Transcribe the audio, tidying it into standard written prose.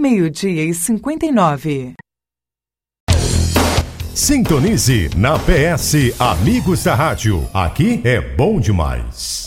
12:59. Sintonize na PS Amigos da Rádio. Aqui é bom demais.